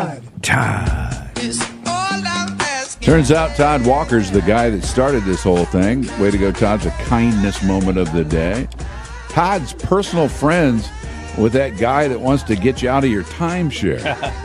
Todd. Turns out Todd Walker's the guy that started this whole thing. Way to go, Todd. The kindness moment of the day. Todd's personal friends with that guy that wants to get you out of your timeshare.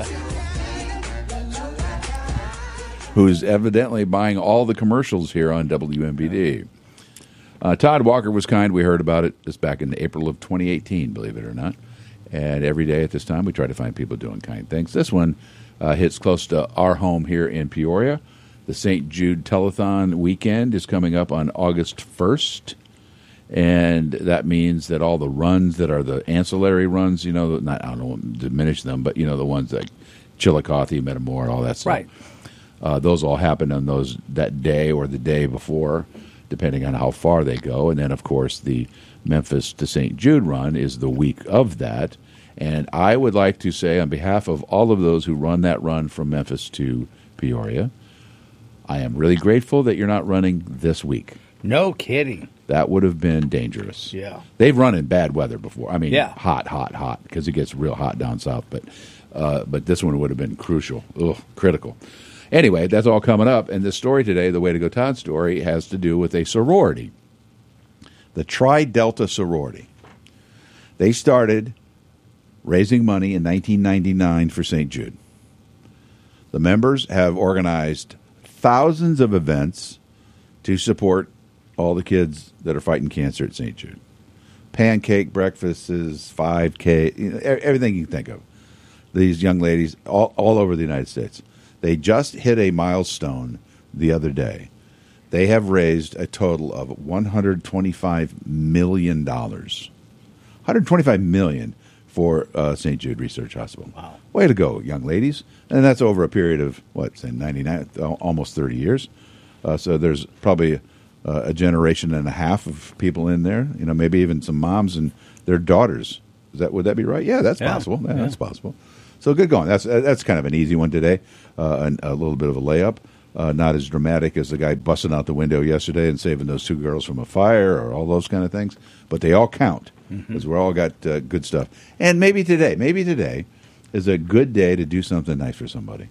Who's evidently buying all the commercials here on WMBD. Todd Walker was kind. We heard about it just back in April of 2018, believe it or not. And every day at this time, we try to find people doing kind things. This one hits close to our home here in Peoria. The St. Jude Telethon weekend is coming up on August 1st. And that means that all the runs that are the ancillary runs, I don't want to diminish them, but, the ones like Chillicothe, Metamora, all that stuff. Right. Those all happen on that day or the day before, depending on how far they go. And then, of course, the Memphis to St. Jude run is the week of that. And I would like to say, on behalf of all of those who run that run from Memphis to Peoria, I am really grateful that you're not running this week. No kidding. That would have been dangerous. Yeah. They've run in bad weather before. I mean, yeah. hot, because it gets real hot down south. But this one would have been crucial, critical. Anyway, that's all coming up. And the story today, the Way to Go Todd story, has to do with a sorority, the Tri Delta sorority. They started raising money in 1999 for St. Jude. The members have organized thousands of events to support all the kids that are fighting cancer at St. Jude. Pancake breakfasts, 5K, everything you can think of. These young ladies all over the United States. They just hit a milestone the other day. They have raised a total of $125 million. $125 million for St. Jude Research Hospital. Wow. Way to go, young ladies. And that's over a period of, 99, almost 30 years. So there's probably a generation and a half of people in there, maybe even some moms and their daughters. Would that be right? Yeah, that's possible. Yeah, that's possible. So good going. That's kind of an easy one today, and a little bit of a layup. Not as dramatic as the guy busting out the window yesterday and saving those two girls from a fire or all those kind of things. But they all count because we're all got good stuff. And maybe today is a good day to do something nice for somebody.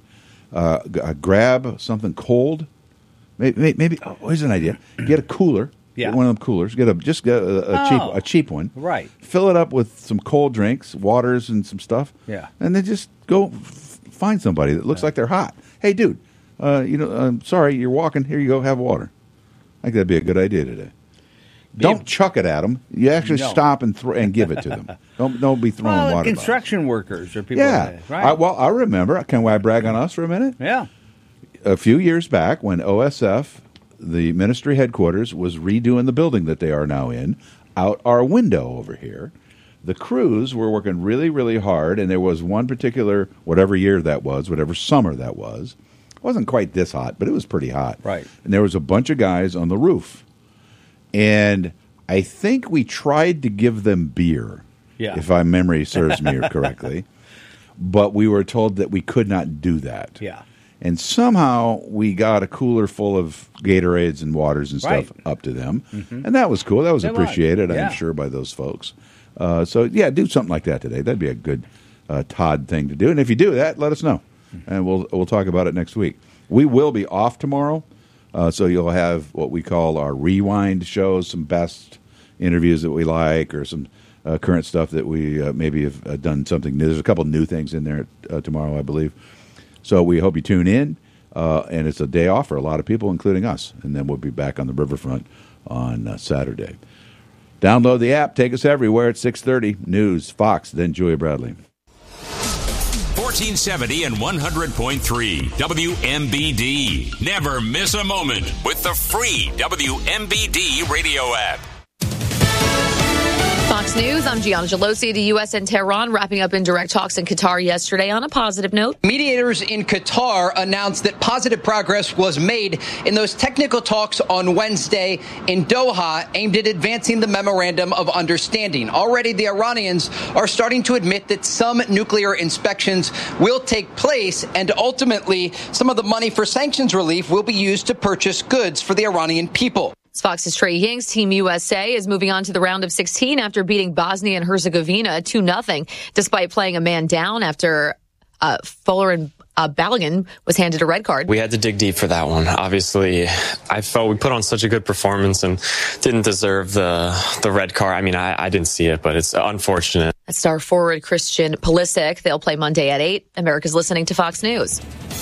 Grab something cold. Maybe here's an idea. Get a cooler. Yeah. Get one of them coolers. Get a cheap one. Right. Fill it up with some cold drinks, waters, and some stuff. Yeah. And then just go find somebody that looks like they're hot. Hey, dude, I'm sorry, you're walking. Here you go. Have water. I think that'd be a good idea today. Don't chuck it at them. You actually stop and give it to them. Don't be throwing water. Construction workers or people. Yeah. Right. I remember. Can I brag on us for a minute? Yeah. A few years back when OSF, the ministry headquarters, was redoing the building that they are now in, out our window over here, the crews were working really, really hard, and there was one particular, whatever year that was, whatever summer that was, it wasn't quite this hot, but it was pretty hot. Right. And there was a bunch of guys on the roof. And I think we tried to give them beer, if my memory serves me correctly, but we were told that we could not do that. Yeah. And somehow we got a cooler full of Gatorades and waters and stuff up to them. Mm-hmm. And that was cool. That was appreciated, I'm sure, by those folks. Do something like that today. That'd be a good Todd thing to do. And if you do that, let us know. And we'll talk about it next week. We will be off tomorrow, so you'll have what we call our rewind shows, some best interviews that we like or some current stuff that we maybe have done something new. There's a couple new things in there tomorrow, I believe. So we hope you tune in, and it's a day off for a lot of people, including us. And then we'll be back on the riverfront on Saturday. Download the app. Take us everywhere at 6:30. News, Fox, then Julia Bradley. 1470 and 100.3 WMBD. Never miss a moment with the free WMBD radio app. Fox News, I'm Gianna Gelosi. The U.S. and Tehran wrapping up indirect talks in Qatar yesterday on a positive note. Mediators in Qatar announced that positive progress was made in those technical talks on Wednesday in Doha aimed at advancing the memorandum of understanding. Already, the Iranians are starting to admit that some nuclear inspections will take place, and ultimately, some of the money for sanctions relief will be used to purchase goods for the Iranian people. Fox's Trey Ying's Team USA is moving on to the round of 16 after beating Bosnia and Herzegovina 2-0, despite playing a man down after Folarin Balogun was handed a red card. We had to dig deep for that one. Obviously, I felt we put on such a good performance and didn't deserve the red card. I mean, I didn't see it, but it's unfortunate. That's star forward Christian Pulisic. They'll play Monday at 8. America's listening to Fox News.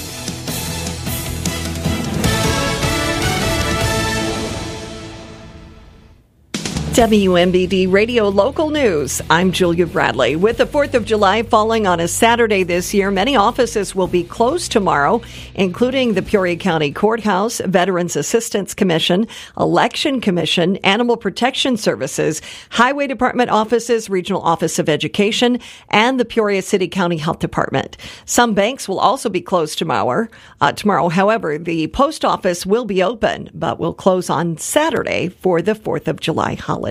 WMBD Radio Local News. I'm Julia Bradley. With the 4th of July falling on a Saturday this year, many offices will be closed tomorrow, including the Peoria County Courthouse, Veterans Assistance Commission, Election Commission, Animal Protection Services, Highway Department offices, Regional Office of Education, and the Peoria City County Health Department. Some banks will also be closed tomorrow. However, the post office will be open, but will close on Saturday for the 4th of July holiday.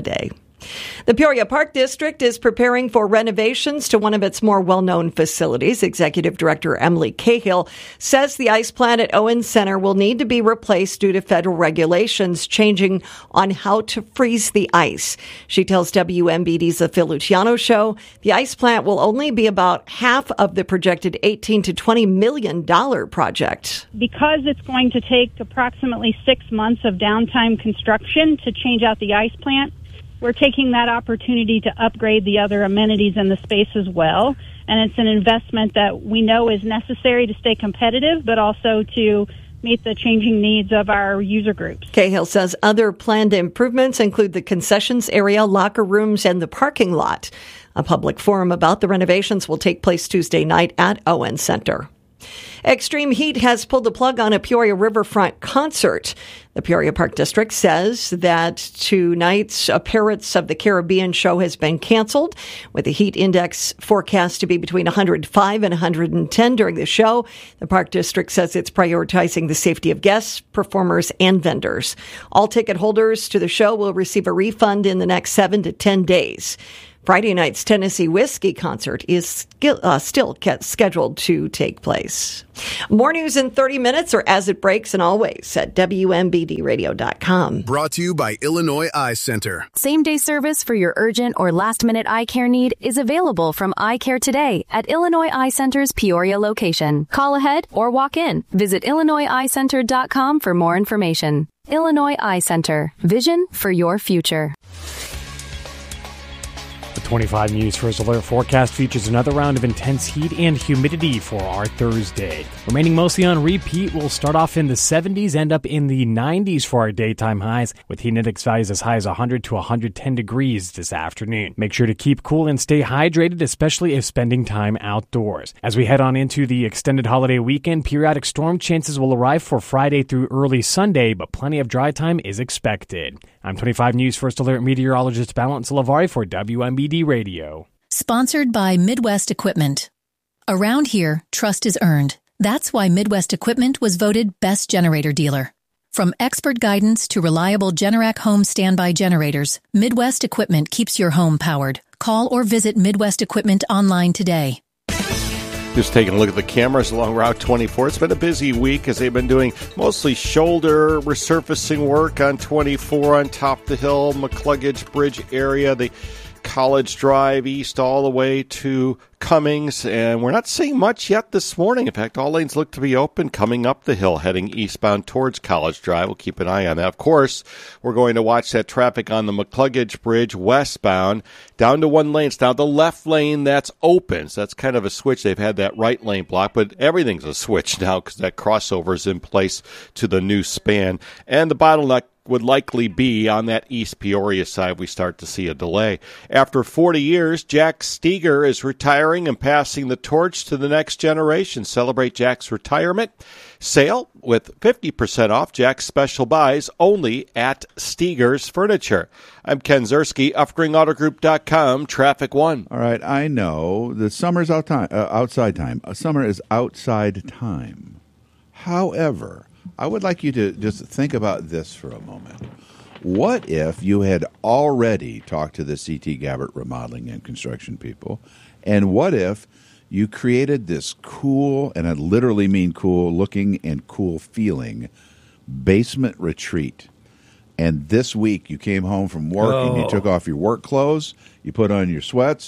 The Peoria Park District is preparing for renovations to one of its more well-known facilities. Executive Director Emily Cahill says the ice plant at Owens Center will need to be replaced due to federal regulations changing on how to freeze the ice. She tells WMBD's The Phil Luciano Show the ice plant will only be about half of the projected $18 to $20 million project. Because it's going to take approximately 6 months of downtime construction to change out the ice plant, we're taking that opportunity to upgrade the other amenities in the space as well. And it's an investment that we know is necessary to stay competitive, but also to meet the changing needs of our user groups. Cahill says other planned improvements include the concessions area, locker rooms, and the parking lot. A public forum about the renovations will take place Tuesday night at Owen Center. Extreme heat has pulled the plug on a Peoria Riverfront concert. The Peoria Park District says that tonight's Pirates of the Caribbean show has been canceled, with the heat index forecast to be between 105 and 110 during the show. The Park District says it's prioritizing the safety of guests, performers, and vendors. All ticket holders to the show will receive a refund in the next 7 to 10 days. Friday night's Tennessee Whiskey concert is still scheduled to take place. More news in 30 minutes or as it breaks, and always at WMBDradio.com. Brought to you by Illinois Eye Center. Same-day service for your urgent or last-minute eye care need is available from Eye Care today at Illinois Eye Center's Peoria location. Call ahead or walk in. Visit IllinoisEyeCenter.com for more information. Illinois Eye Center. Vision for your future. The 25 News First Alert forecast features another round of intense heat and humidity for our Thursday. Remaining mostly on repeat, we'll start off in the 70s, end up in the 90s for our daytime highs, with heat index values as high as 100 to 110 degrees this afternoon. Make sure to keep cool and stay hydrated, especially if spending time outdoors. As we head on into the extended holiday weekend, periodic storm chances will arrive for Friday through early Sunday, but plenty of dry time is expected. I'm 25 News First Alert meteorologist Balance Lavari for WMBD Radio. Sponsored by Midwest Equipment. Around here, trust is earned. That's why Midwest Equipment was voted Best Generator Dealer. From expert guidance to reliable Generac home standby generators, Midwest Equipment keeps your home powered. Call or visit Midwest Equipment online today. Just taking a look at the cameras along Route 24. It's been a busy week as they've been doing mostly shoulder resurfacing work on 24 on top of the hill, McCluggage Bridge area, the College Drive east all the way to Cummings, and we're not seeing much yet this morning. In fact, all lanes look to be open coming up the hill, heading eastbound towards College Drive. We'll keep an eye on that. Of course, we're going to watch that traffic on the McCluggage Bridge westbound down to one lane. It's now the left lane that's open, so that's kind of a switch. They've had that right lane blocked, but everything's a switch now because that crossover is in place to the new span. And the bottleneck would likely be on that East Peoria side. We start to see a delay. After 40 years, Jack Steger is retiring and passing the torch to the next generation. Celebrate Jack's retirement sale with 50% off Jack's special buys only at Steger's Furniture. I'm Ken Zerski, UffGringAutoGroup.com, Traffic One. All right, I know that summer's outside time. Summer is outside time. However, I would like you to just think about this for a moment. What if you had already talked to the C.T. Gabbert remodeling and construction people, and what if you created this cool, and I literally mean cool looking and cool feeling, basement retreat, and this week you came home from work and you took off your work clothes, you put on your sweats,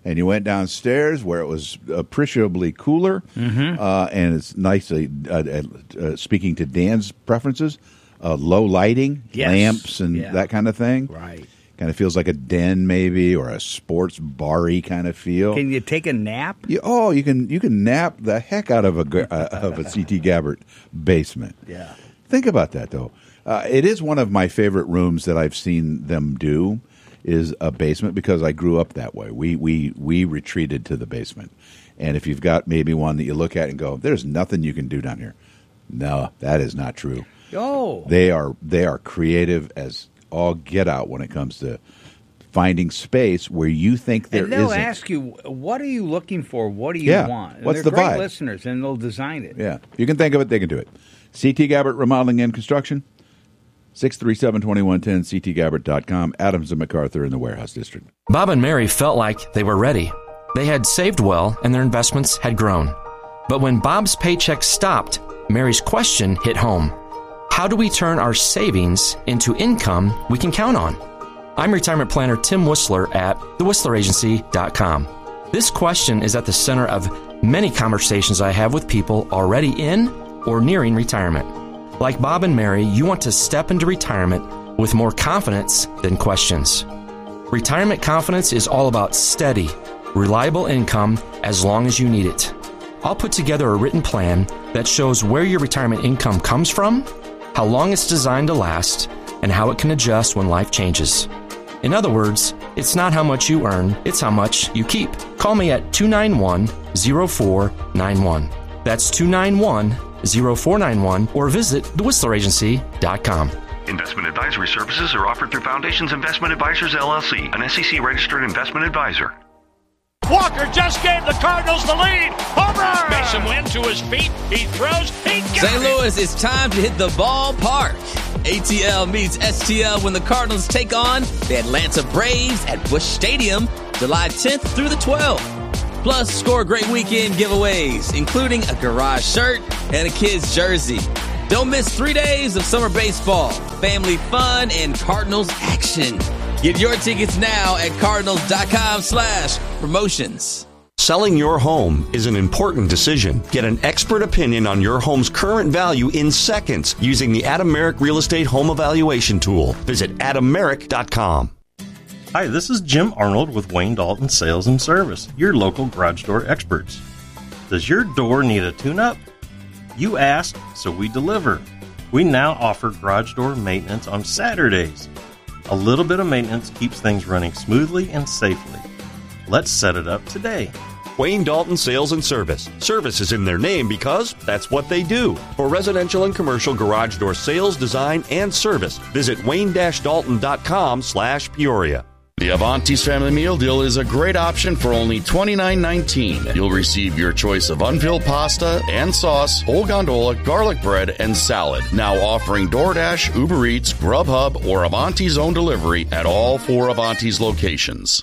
and you went downstairs where it was appreciably cooler, and it's nicely, speaking to Dan's preferences, low lighting, lamps, and that kind of thing. Right. Kind of feels like a den, maybe, or a sports bar-y kind of feel. Can you take a nap? You can nap the heck out of a C.T. Gabbert basement. Yeah. Think about that, though. It is one of my favorite rooms that I've seen them do, is a basement, because I grew up that way. We retreated to the basement. And if you've got maybe one that you look at and go, there's nothing you can do down here. No, that is not true. Oh. They are creative as all get out when it comes to finding space where you think there isn't. And they'll isn't. ask you, what are you looking for? What do you want? And What's they're the great vibe? listeners, and they'll design it. Yeah. You can think of it, they can do it. C.T. Gabbert Remodeling and Construction, 637-2110, ctgabbert.com. Adams and MacArthur in the Warehouse District. Bob and Mary felt like they were ready. They had saved well, and their investments had grown. But when Bob's paycheck stopped, Mary's question hit home. How do we turn our savings into income we can count on? I'm retirement planner Tim Whistler at thewhistleragency.com. This question is at the center of many conversations I have with people already in or nearing retirement. Like Bob and Mary, you want to step into retirement with more confidence than questions. Retirement confidence is all about steady, reliable income as long as you need it. I'll put together a written plan that shows where your retirement income comes from, how long it's designed to last, and how it can adjust when life changes. In other words, it's not how much you earn, it's how much you keep. Call me at 291-0491. That's 291-0491, or visit thewhistleragency.com. Investment advisory services are offered through Foundations Investment Advisors, LLC, an SEC-registered investment advisor. Walker just gave the Cardinals the lead. Home run! Mason Wynn to his feet. He throws. He got St. Louis, it's time to hit the ballpark. ATL meets STL when the Cardinals take on the Atlanta Braves at Busch Stadium, July 10th through the 12th. Plus, score great weekend giveaways, including a garage shirt and a kid's jersey. Don't miss 3 days of summer baseball, family fun, and Cardinals action. Get your tickets now at cardinals.com/promotions. Selling your home is an important decision. Get an expert opinion on your home's current value in seconds using the Adam Merrick Real Estate Home Evaluation Tool. Visit adammerrick.com. Hi, this is Jim Arnold with Wayne Dalton Sales and Service, your local garage door experts. Does your door need a tune-up? You asked, so we deliver. We now offer garage door maintenance on Saturdays. A little bit of maintenance keeps things running smoothly and safely. Let's set it up today. Wayne Dalton Sales and Service. Service is in their name because that's what they do. For residential and commercial garage door sales, design, and service, visit wayne-dalton.com/Peoria. The Avanti's Family Meal Deal is a great option for only $29.19. You'll receive your choice of unfilled pasta and sauce, whole gondola, garlic bread, and salad. Now offering DoorDash, Uber Eats, Grubhub, or Avanti's own delivery at all 4 Avanti's locations.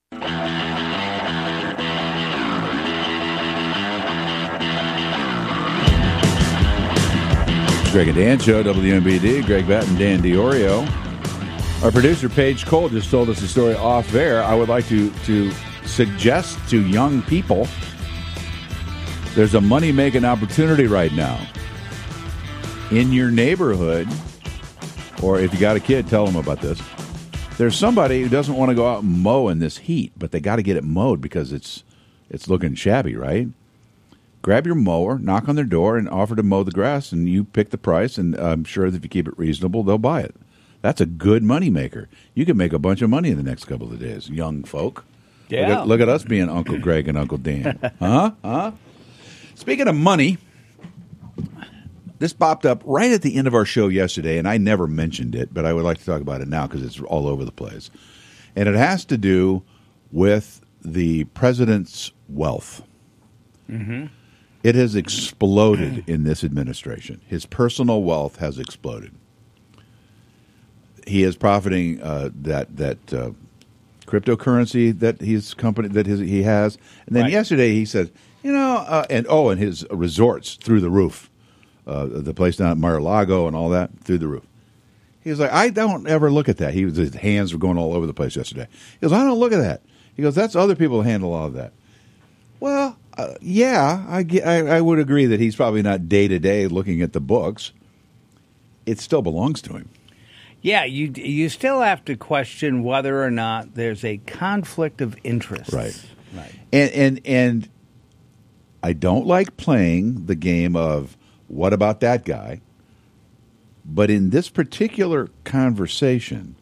Greg and Dan Show, WMBD. Greg Batten, Dan Diorio. Our producer, Paige Cole, just told us a story off air. I would like to suggest to young people there's a money-making opportunity right now. In your neighborhood, or if you got a kid, tell them about this. There's somebody who doesn't want to go out and mow in this heat, but they got to get it mowed because it's looking shabby, right? Grab your mower, knock on their door, and offer to mow the grass, and you pick the price, and I'm sure that if you keep it reasonable, they'll buy it. That's a good moneymaker. You can make a bunch of money in the next couple of days, young folk. Yeah. Look at us being Uncle Greg and Uncle Dan. Huh? Speaking of money, this popped up right at the end of our show yesterday, and I never mentioned it, but I would like to talk about it now because it's all over the place. And it has to do with the president's wealth. Mm-hmm. It has exploded in this administration. His personal wealth has exploded. He is profiting that cryptocurrency that he has, and then yesterday he said, and his resorts through the roof, the place down at Mar-a-Lago and all that through the roof. He was like, I don't ever look at that. His hands were going all over the place yesterday. He goes, I don't look at that. He goes, that's other people handle all of that. Well, yeah, I would agree that he's probably not day to day looking at the books. It still belongs to him. Yeah, you still have to question whether or not there's a conflict of interest. Right. Right. And I don't like playing the game of what about that guy? But in this particular conversation,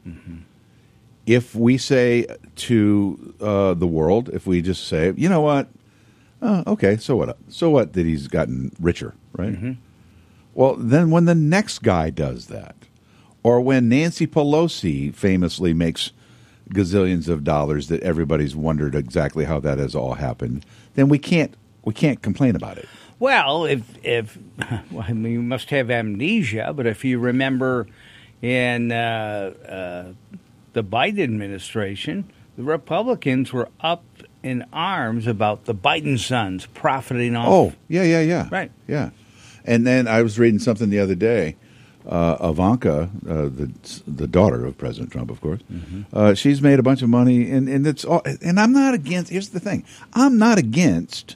if we say to the world, if we just say, you know what? Okay, so what? So what that he's gotten richer, right? Well, then when the next guy does that, or when Nancy Pelosi famously makes gazillions of dollars that everybody's wondered exactly how that has all happened, then we can't complain about it. Well, well, I mean, you must have amnesia, but if you remember in the Biden administration, the Republicans were up in arms about the Biden sons profiting off. Oh, yeah. Right. Yeah. And then I was reading something the other day. Ivanka, the daughter of President Trump, of course, she's made a bunch of money, and it's all. And I'm not against. Here's the thing: I'm not against.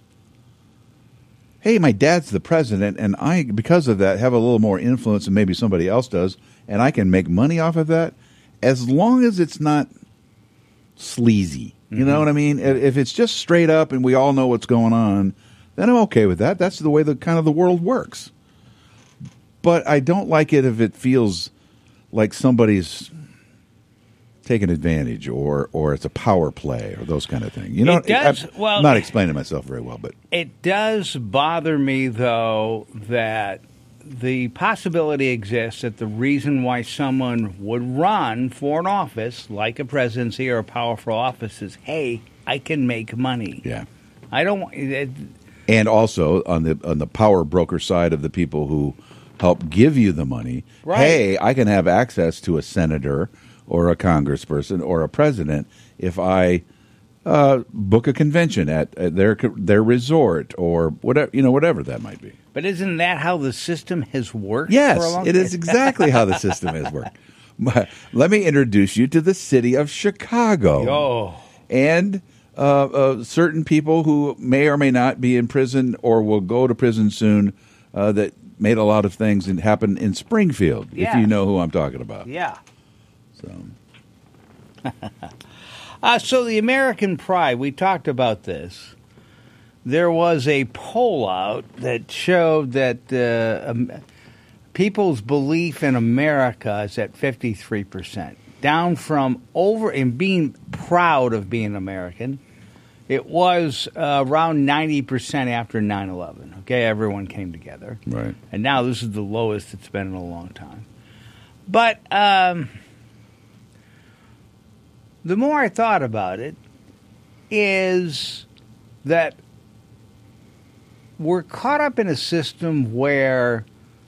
Hey, my dad's the president, and I, because of that, have a little more influence than maybe somebody else does, and I can make money off of that, as long as it's not sleazy. You know what I mean? If it's just straight up and we all know what's going on, then I'm okay with that. That's the way the world works. But I don't like it if it feels like somebody's taking advantage or it's a power play or those kind of things. You know, it does, I'm not explaining myself very well, but it does bother me, though, that the possibility exists that the reason why someone would run for an office like a presidency or a powerful office is, hey, I can make money. Yeah. I don't. And also on the power broker side of the people who help give you the money, right. Hey, I can have access to a senator or a congressperson or a president if I book a convention at their resort or whatever that might be. But isn't that how the system has worked? Yes, for a long it time? is exactly how the system has worked. Let me introduce you to the city of Chicago. Oh. And certain people who may or may not be in prison or will go to prison soon that made a lot of things and happen in Springfield, if you know who I'm talking about. Yeah. So, so the American Pride, we talked about this. There was a poll out that showed that people's belief in America is at 53%, down from in being proud of being American. It was around 90% after 9/11. Okay, everyone came together. Right. And now this is the lowest it's been in a long time. But the more I thought about it, is that we're caught up in a system where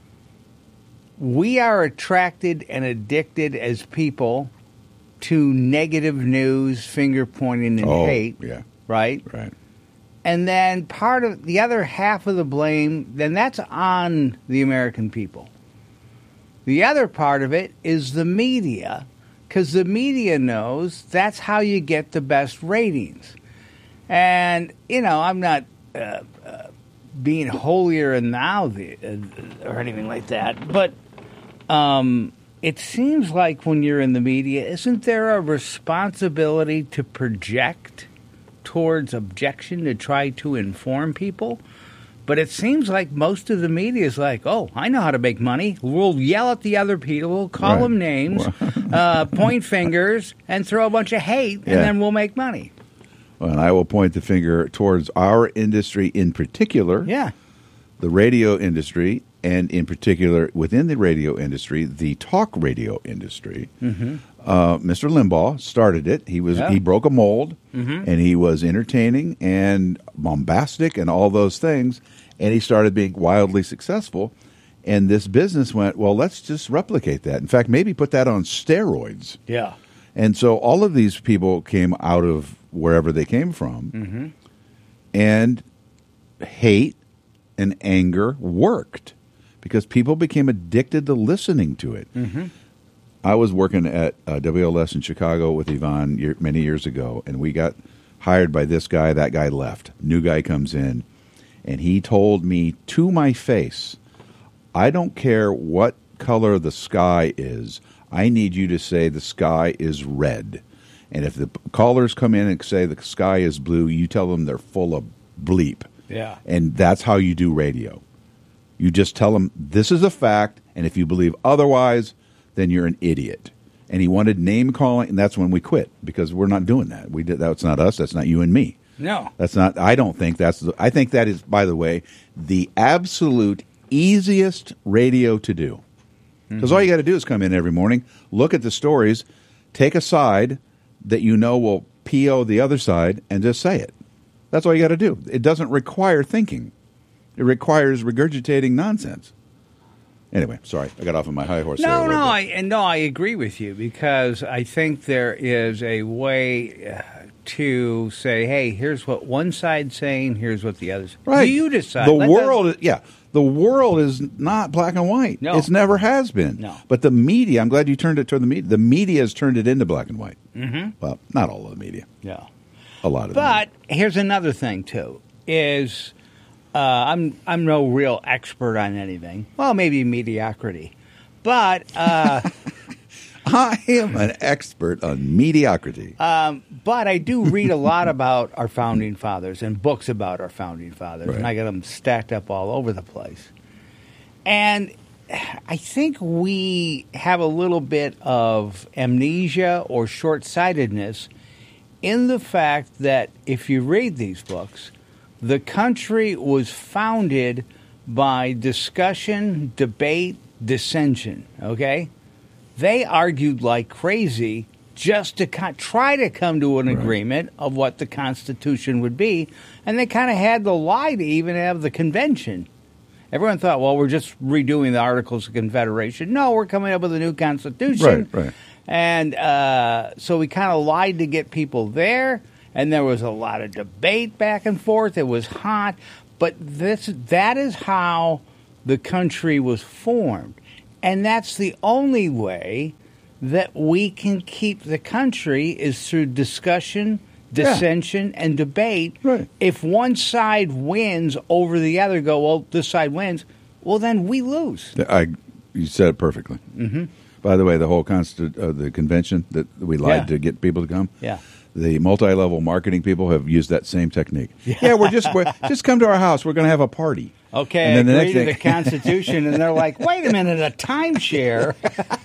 we are attracted and addicted as people to negative news, finger pointing, and hate. Yeah. Right? Right. And then part of the other half of the blame, then that's on the American people. The other part of it is the media, because the media knows that's how you get the best ratings. And, I'm not being holier than thou or anything like that, but it seems like when you're in the media, isn't there a responsibility to project towards objection to try to inform people? But it seems like most of the media is like, oh, I know how to make money. We'll yell at the other people, call them names, point fingers, and throw a bunch of hate, and then we'll make money. Well, and I will point the finger towards our industry in particular, the radio industry, and in particular within the radio industry, the talk radio industry. Mr. Limbaugh started it. He broke a mold, and he was entertaining and bombastic and all those things, and he started being wildly successful. And this business went, well, let's just replicate that. In fact, maybe put that on steroids. Yeah. And so all of these people came out of wherever they came from, and hate and anger worked because people became addicted to listening to it. I was working at WLS in Chicago with Yvonne many years ago, and we got hired by this guy, that guy left. New guy comes in, and he told me to my face, I don't care what color the sky is, I need you to say the sky is red. And if the callers come in and say the sky is blue, you tell them they're full of bleep. Yeah. And that's how you do radio. You just tell them this is a fact, and if you believe otherwise, then you're an idiot. And he wanted name calling, and that's when we quit, because we're not doing that. That's not us. That's not you and me. No. That's not. I don't think that's. I think that is, by the way, the absolute easiest radio to do. Because all you got to do is come in every morning, look at the stories, take a side that you know will PO the other side, and just say it. That's all you got to do. It doesn't require thinking. It requires regurgitating nonsense. Anyway, sorry, I got off on my high horse. I agree with you, because I think there is a way to say, hey, here's what one side's saying, here's what the other's. Right. You decide. The world is not black and white. No. It never has been. No. But the media, I'm glad you turned it toward the media. The media has turned it into black and white. Mm-hmm. Well, not all of the media. Yeah. A lot of But here's another thing, too, is I'm no real expert on anything. Well, maybe mediocrity. But I am an expert on mediocrity. But I do read a lot about our founding fathers and books about our founding fathers, Right. and I got them stacked up all over the place. And I think we have a little bit of amnesia or short-sightedness in the fact that if you read these books, the country was founded by discussion, debate, dissension, okay? They argued like crazy just to try to come to an agreement of what the Constitution would be, and they kind of had the lie to even have the convention. Everyone thought, well, we're just redoing the Articles of Confederation. No, we're coming up with a new Constitution. Right. And so we kind of lied to get people there, and there was a lot of debate back and forth. It was hot. But that is how the country was formed. And that's the only way that we can keep the country is through discussion, dissension, and debate. Right. If one side wins over the other, well, this side wins, well, then we lose. You said it perfectly. Mm-hmm. By the way, the whole the convention that we lied to get people to come. Yeah. The multi-level marketing people have used that same technique. Yeah, we're just come to our house. We're going to have a party. Okay, and then I the agree next to the Constitution, and they're like, wait a minute, a timeshare.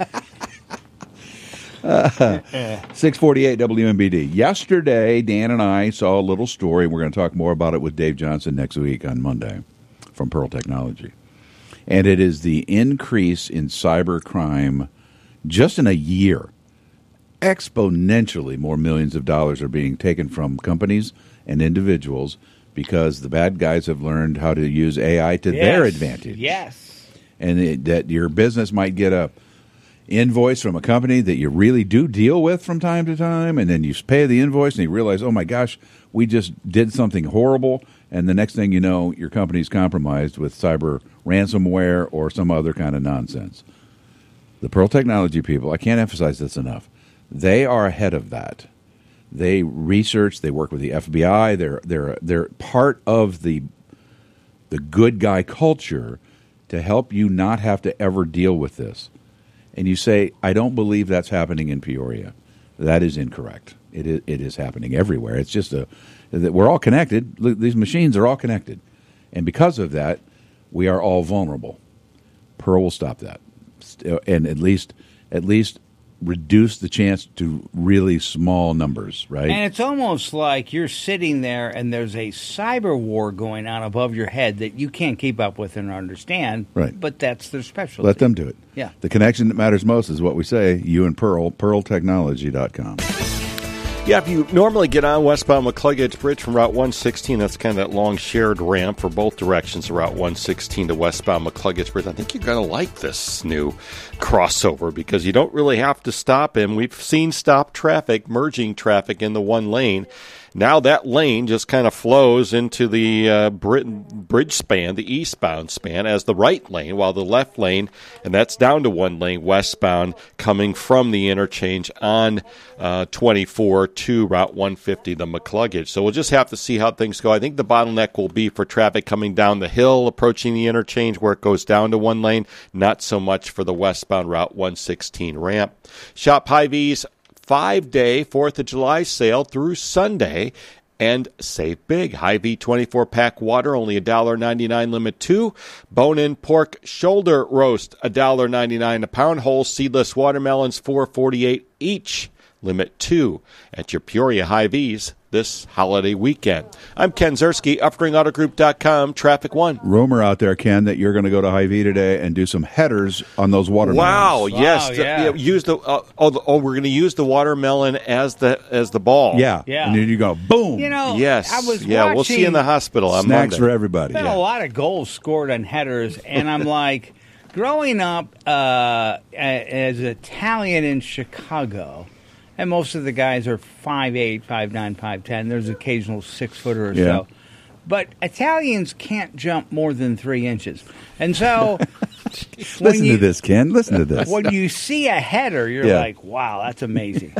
648 WMBD. Yesterday, Dan and I saw a little story. We're going to talk more about it with Dave Johnson next week on Monday from Pearl Technology. And it is the increase in cyber crime just in a year. Exponentially more millions of dollars are being taken from companies and individuals because the bad guys have learned how to use AI to their advantage. Yes. And that your business might get a invoice from a company that you really do deal with from time to time, and then you pay the invoice and you realize, oh my gosh, we just did something horrible, and the next thing you know, your company's compromised with cyber ransomware or some other kind of nonsense. The Pearl Technology people, I can't emphasize this enough, they are ahead of that. They research, they work with the FBI, they're part of the good guy culture to help you not have to ever deal with this. And you say, I don't believe that's happening in Peoria. That is incorrect. It is happening everywhere. It's just we're all connected. These machines are all connected. And because of that, we are all vulnerable. Pearl will stop that. And at least reduce the chance to really small numbers, right? And it's almost like you're sitting there and there's a cyber war going on above your head that you can't keep up with and understand. Right. But that's their specialty. Let them do it. Yeah. The connection that matters most is what we say, you and Pearl, pearltechnology.com. Yeah, if you normally get on westbound McCluggage Bridge from Route 116, that's kind of that long shared ramp for both directions of Route 116 to westbound McCluggage Bridge. I think you're going to like this new crossover because you don't really have to stop, and we've seen stop traffic, merging traffic in the one lane. Now that lane just kind of flows into the bridge span, the eastbound span, as the right lane, while the left lane, and that's down to one lane westbound, coming from the interchange on 24 to Route 150, the McCluggage. So we'll just have to see how things go. I think the bottleneck will be for traffic coming down the hill, approaching the interchange where it goes down to one lane, not so much for the westbound Route 116 ramp. Shop Hy-Vee's 5-day 4th of July sale through Sunday and save big. Hy-Vee 24-pack water, only $1.99, limit 2. Bone-in pork shoulder roast, $1.99 a pound. Whole seedless watermelons, $4.48 each, limit 2 at your Peoria Hy-Vees this holiday weekend. I'm Ken Zerski, UpringAutoGroup.com, Traffic One. Rumor out there, Ken, that you're going to go to Hy-Vee today and do some headers on those watermelons. Wow, yes. Yeah. Use the we're going to use the watermelon as the ball. Yeah. And then you go, boom. You know, Yes. I was we'll see you in the hospital on Snacks Monday. for everybody. Been a lot of goals scored on headers, and I'm like, growing up as Italian in Chicago, and most of the guys are 5'8", 5'9", 5'10". There's an occasional 6-footer or so. But Italians can't jump more than 3 inches. And so... Listen to this, Ken. Listen to this. When you see a header, you're like, wow, that's amazing.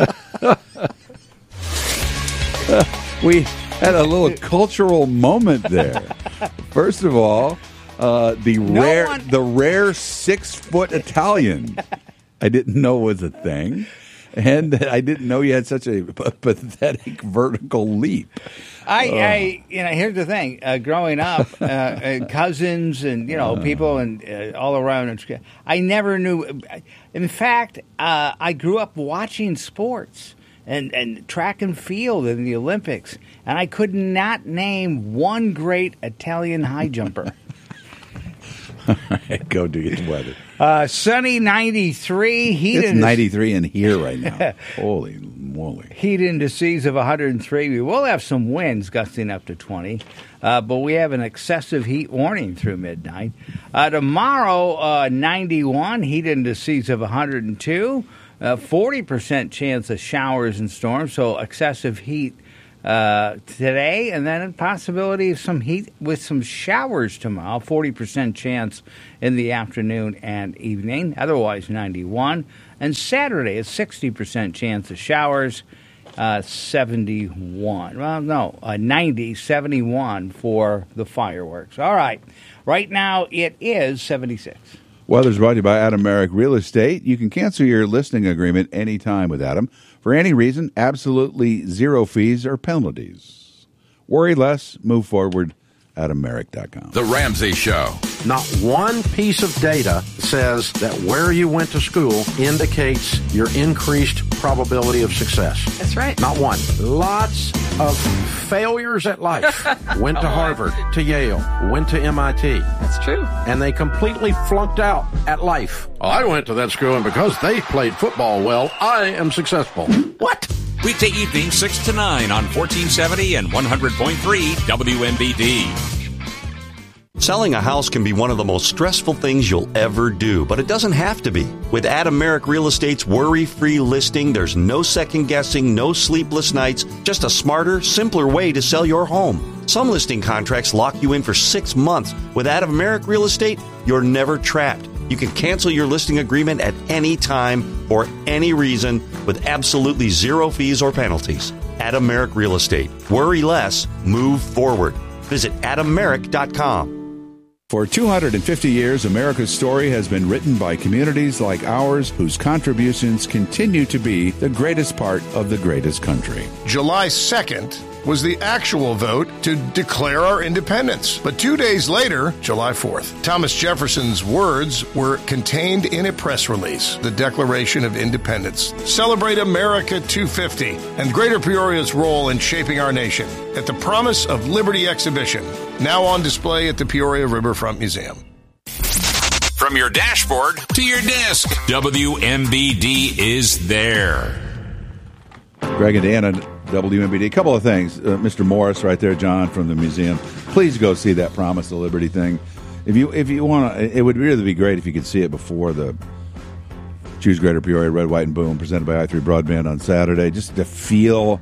We had a little cultural moment there. First of all, the rare 6-foot Italian I didn't know was a thing. And I didn't know you had such a pathetic vertical leap. Here's the thing. Growing up, cousins and people and all around, I never knew. In fact, I grew up watching sports and track and field in the Olympics, and I could not name one great Italian high jumper. All right, go do your weather. Sunny 93. It's 93 in here right now. Holy moly. Heat indices of 103. We will have some winds gusting up to 20, but we have an excessive heat warning through midnight. Tomorrow, 91. Heat indices of 102. 40% chance of showers and storms, so excessive heat today, and then a possibility of some heat with some showers tomorrow. 40% chance in the afternoon and evening. Otherwise, 91. And Saturday, a 60% chance of showers. 71. Well, no, 90, 71 for the fireworks. All right. Right now, it is 76. Weather's brought to you by Adam Merrick Real Estate. You can cancel your listing agreement anytime with Adam. For any reason, absolutely zero fees or penalties. Worry less, move forward. AdamMerrick.com. The Ramsey Show. Not one piece of data says that where you went to school indicates your increased probability of success. That's right. Not one. Lots of failures at life. Went to Harvard, to Yale, went to MIT. That's true. And they completely flunked out at life. I went to that school, and because they played football well, I am successful. What? Weekday evening 6 to 9 on 1470 and 100.3 WMBD. Selling a house can be one of the most stressful things you'll ever do, but it doesn't have to be. With Adam Merrick Real Estate's worry-free listing, there's no second-guessing, no sleepless nights, just a smarter, simpler way to sell your home. Some listing contracts lock you in for 6 months. With Adam Merrick Real Estate, you're never trapped. You can cancel your listing agreement at any time for any reason with absolutely zero fees or penalties. Adam Merrick Real Estate. Worry less, move forward. Visit AdamMerrick.com. For 250 years, America's story has been written by communities like ours whose contributions continue to be the greatest part of the greatest country. July 2nd was the actual vote to declare our independence. But 2 days later, July 4th, Thomas Jefferson's words were contained in a press release, the Declaration of Independence. Celebrate America 250 and Greater Peoria's role in shaping our nation at the Promise of Liberty exhibition, now on display at the Peoria Riverfront Museum. From your dashboard to your desk, WMBD is there. Greg and Dan on WMBD. A couple of things. Mr. Morris right there, John, from the museum. Please go see that Promise of Liberty thing. If you want to, it would really be great if you could see it before the Choose Greater Peoria Red, White, and Boom presented by i3 Broadband on Saturday, just to feel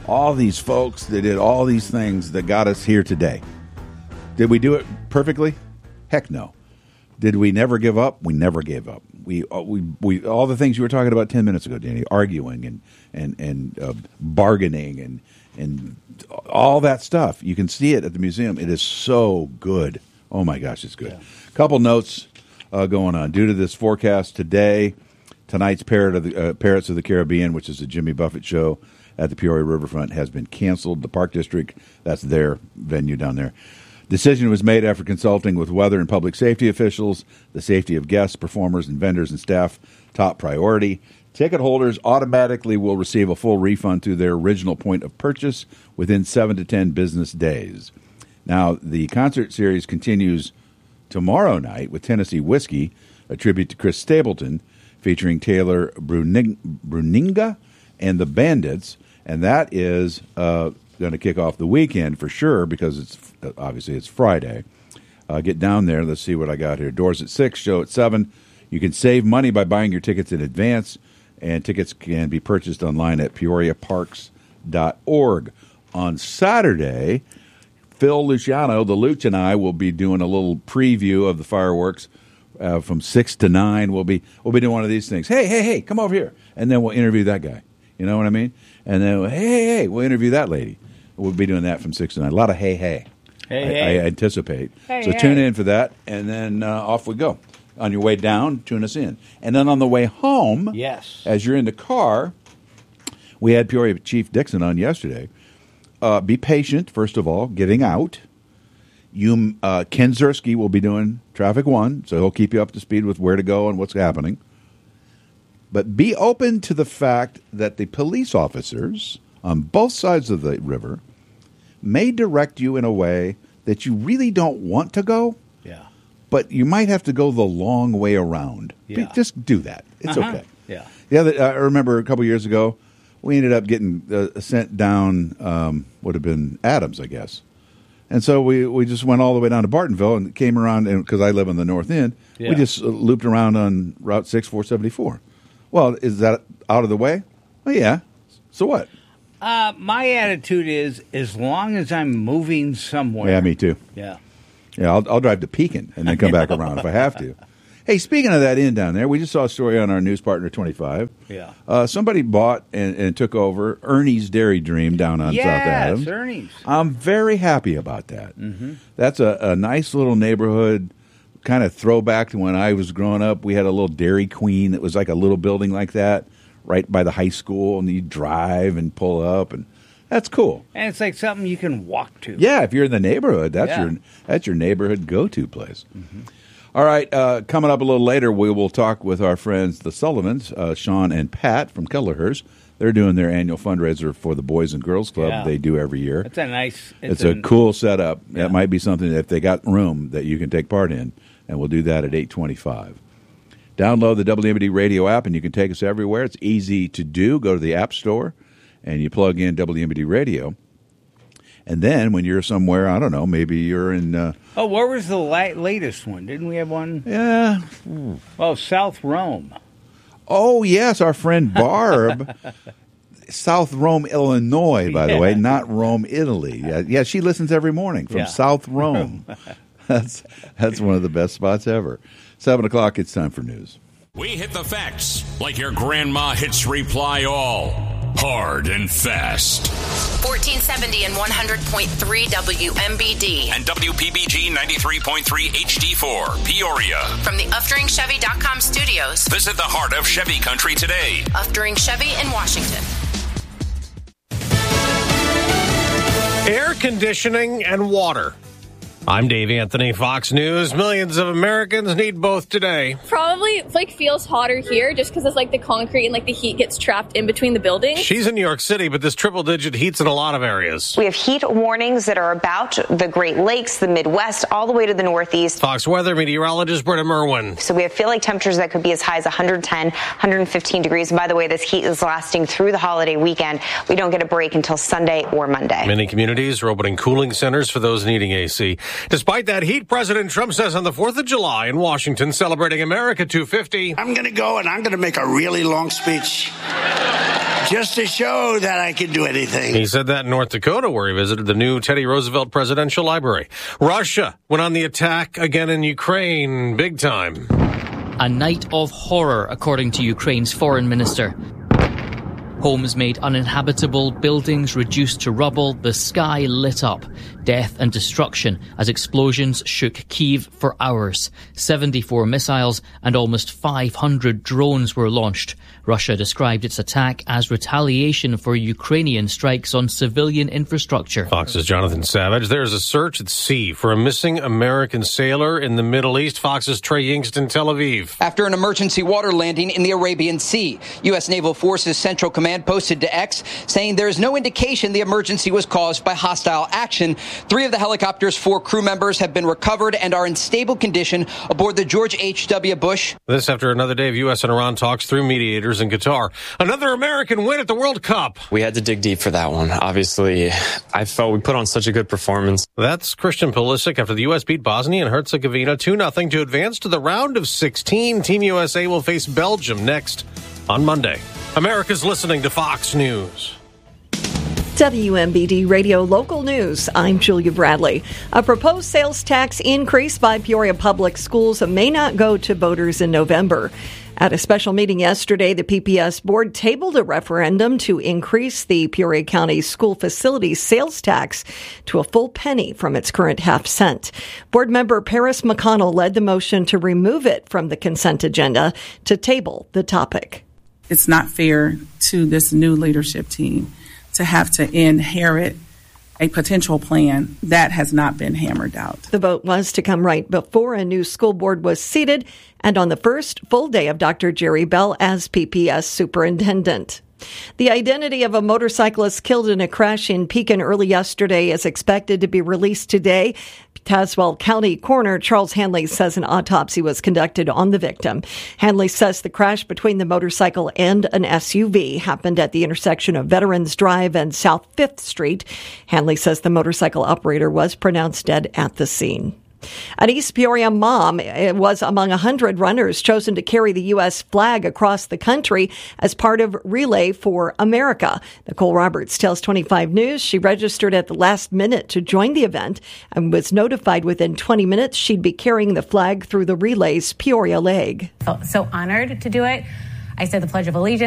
all these folks that did all these things that got us here today. Did we do it perfectly? Heck no. Did we never give up? We never gave up. We all the things you were talking about 10 minutes ago, Danny, arguing and bargaining and all that stuff. You can see it at the museum. It is so good. Oh my gosh, it's good. Yeah. Couple notes going on. Due to this forecast today, tonight's Parrots of the Caribbean, which is a Jimmy Buffett show at the Peoria Riverfront, has been canceled. The Park District, that's their venue down there. Decision was made after consulting with weather and public safety officials. The safety of guests, performers, and vendors and staff, top priority. Ticket holders automatically will receive a full refund to their original point of purchase within 7 to 10 business days. Now, the concert series continues tomorrow night with Tennessee Whiskey, a tribute to Chris Stapleton, featuring Taylor Bruninga and the Bandits, and that is going to kick off the weekend for sure because it's Friday. Get down there. Let's see what I got here. Doors at 6, show at 7. You can save money by buying your tickets in advance, and tickets can be purchased online at peoriaparks.org. On Saturday, Phil Luciano, the Luch, and I will be doing a little preview of the fireworks from 6 to 9. We'll be doing one of these things. Hey, come over here. And then we'll interview that guy. You know what I mean? And then, hey, we'll interview that lady. We'll be doing that from 6 to 9. A lot of hey. I anticipate. So tune in for that, and then off we go. On your way down, tune us in. And then on the way home, yes, as you're in the car, we had Peoria Chief Dixon on yesterday. Be patient, first of all, getting out. Ken Zerski will be doing Traffic 1, so he'll keep you up to speed with where to go and what's happening. But be open to the fact that the police officers on both sides of the river may direct you in a way that you really don't want to go. Yeah. But you might have to go the long way around. Yeah. Just do that. It's okay. Yeah. I remember a couple years ago, we ended up getting sent down, would have been Adams, I guess. And so we just went all the way down to Bartonville and came around, because I live on the north end, we just looped around on Route 6474. Well, is that out of the way? Well, yeah. So what? My attitude is, as long as I'm moving somewhere. Yeah, me too. Yeah. Yeah, I'll drive to Pekin and then come back around if I have to. Hey, speaking of that inn down there, we just saw a story on our news partner 25. Yeah. Somebody bought and took over Ernie's Dairy Dream down on South Adams. Yes, Ernie's. I'm very happy about that. Mm-hmm. That's a nice little neighborhood, kind of throwback to when I was growing up. We had a little Dairy Queen that was like a little building like that right by the high school, and you drive and pull up, and that's cool. And it's like something you can walk to. Yeah, if you're in the neighborhood, that's your neighborhood go-to place. Mm-hmm. All right, coming up a little later, we will talk with our friends, the Sullivans, Sean and Pat from Kelleher's. They're doing their annual fundraiser for the Boys and Girls Club they do every year. It's a nice... It's a cool setup. Yeah. That might be something that if they got room that you can take part in, and we'll do that at 8:25. Download the WMBD radio app, and you can take us everywhere. It's easy to do. Go to the App Store, and you plug in WMBD radio. And then when you're somewhere, I don't know, maybe you're in... where was the latest one? Didn't we have one? Yeah. Oh, South Rome. Oh, yes, our friend Barb. South Rome, Illinois, by the way, not Rome, Italy. Yeah, she listens every morning from South Rome. That's one of the best spots ever. 7 o'clock, it's time for news. We hit the facts like your grandma hits reply all. Hard and fast. 1470 and 100.3 WMBD. And WPBG 93.3 HD4, Peoria. From the UfDringChevy.com studios. Visit the heart of Chevy country today. Uftring Chevy in Washington. Air conditioning and water. I'm Dave Anthony, Fox News. Millions of Americans need both today. Probably feels hotter here just because it's the concrete and the heat gets trapped in between the buildings. She's in New York City, but this triple-digit heat's in a lot of areas. We have heat warnings that are about the Great Lakes, the Midwest, all the way to the Northeast. Fox weather meteorologist Britta Merwin. So we have feel-like temperatures that could be as high as 110, 115 degrees. And by the way, this heat is lasting through the holiday weekend. We don't get a break until Sunday or Monday. Many communities are opening cooling centers for those needing AC. Despite that heat, President Trump says on the 4th of July in Washington, celebrating America 250. I'm going to go and I'm going to make a really long speech. just to show that I can do anything. He said that in North Dakota, where he visited the new Teddy Roosevelt Presidential Library. Russia went on the attack again in Ukraine, big time. A night of horror, according to Ukraine's foreign minister. Homes made uninhabitable, buildings reduced to rubble, the sky lit up. Death and destruction as explosions shook Kyiv for hours. 74 missiles and almost 500 drones were launched. Russia described its attack as retaliation for Ukrainian strikes on civilian infrastructure. Fox's Jonathan Savage. There's a search at sea for a missing American sailor in the Middle East. Fox's Trey Yingst in Tel Aviv. After an emergency water landing in the Arabian Sea, U.S. Naval Forces Central Command posted to X saying there is no indication the emergency was caused by hostile action. 3 of the helicopter's 4 crew members have been recovered and are in stable condition aboard the George H.W. Bush. This after another day of U.S. and Iran talks through mediators in Qatar. Another American win at the World Cup. We had to dig deep for that one. Obviously, I felt we put on such a good performance. That's Christian Pulisic after the U.S. beat Bosnia and Herzegovina 2-0 to advance to the round of 16. Team USA will face Belgium next on Monday. America's listening to Fox News. WMBD Radio Local News. I'm Julia Bradley. A proposed sales tax increase by Peoria Public Schools may not go to voters in November. At a special meeting yesterday, the PPS board tabled a referendum to increase the Peoria County school facility sales tax to a full penny from its current half-cent. Board member Paris McConnell led the motion to remove it from the consent agenda to table the topic. It's not fair to this new leadership team to have to inherit a potential plan that has not been hammered out. The vote was to come right before a new school board was seated and on the first full day of Dr. Jerry Bell as PPS superintendent. The identity of a motorcyclist killed in a crash in Pekin early yesterday is expected to be released today. Tazewell County Coroner Charles Hanley says an autopsy was conducted on the victim. Hanley says the crash between the motorcycle and an SUV happened at the intersection of Veterans Drive and South 5th Street. Hanley says the motorcycle operator was pronounced dead at the scene. An East Peoria mom was among 100 runners chosen to carry the U.S. flag across the country as part of Relay for America. Nicole Roberts tells 25 News she registered at the last minute to join the event and was notified within 20 minutes she'd be carrying the flag through the relay's Peoria leg. So honored to do it. I said the Pledge of Allegiance.